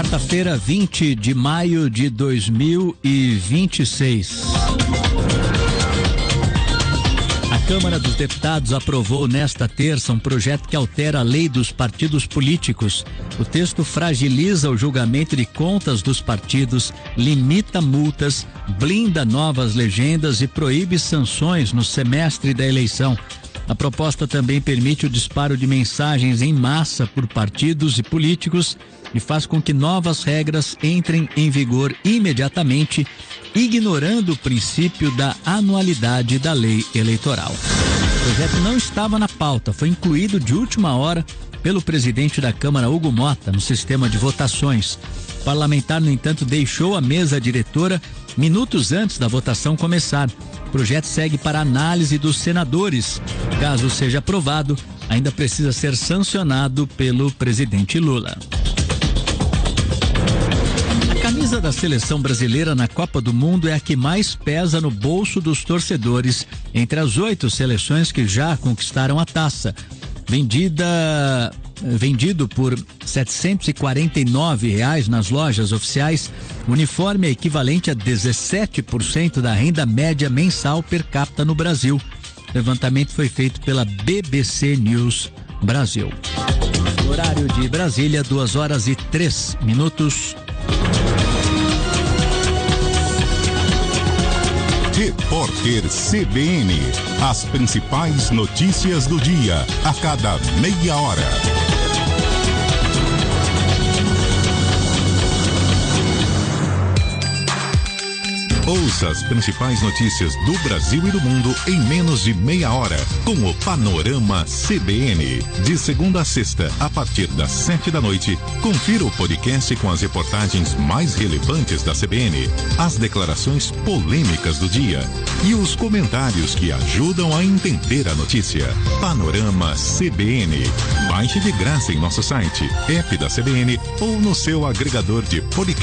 Quarta-feira, 20 de maio de 2026. A Câmara dos Deputados aprovou nesta terça um projeto que altera a lei dos partidos políticos. O texto fragiliza o julgamento de contas dos partidos, limita multas, blinda novas legendas e proíbe sanções no semestre da eleição. A proposta também permite o disparo de mensagens em massa por partidos e políticos e faz com que novas regras entrem em vigor imediatamente, ignorando o princípio da anualidade da lei eleitoral. O projeto não estava na pauta, foi incluído de última hora pelo presidente da Câmara, Hugo Mota, no sistema de votações. O parlamentar, no entanto, deixou a mesa diretora minutos antes da votação começar. O projeto segue para análise dos senadores. Caso seja aprovado, ainda precisa ser sancionado pelo presidente Lula. A camisa da seleção brasileira na Copa do Mundo é a que mais pesa no bolso dos torcedores entre as 8 seleções que já conquistaram a taça. Vendido por R$ 749 nas lojas oficiais, o uniforme é equivalente a 17% da renda média mensal per capita no Brasil. O levantamento foi feito pela BBC News Brasil. Horário de Brasília, 2h03. Repórter CBN. As principais notícias do dia, a cada meia hora. Ouça as principais notícias do Brasil e do mundo em menos de meia hora, com o Panorama CBN. De segunda a sexta, a partir das 7 da noite, confira o podcast com as reportagens mais relevantes da CBN, as declarações polêmicas do dia e os comentários que ajudam a entender a notícia. Panorama CBN. Baixe de graça em nosso site, app da CBN ou no seu agregador de podcast.